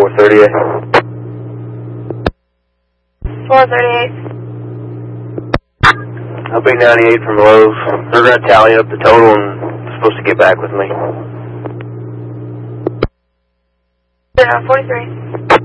438. 438. I'll be 98 from Lowe's. They're going to tally up the total and supposed to get back with me. 43.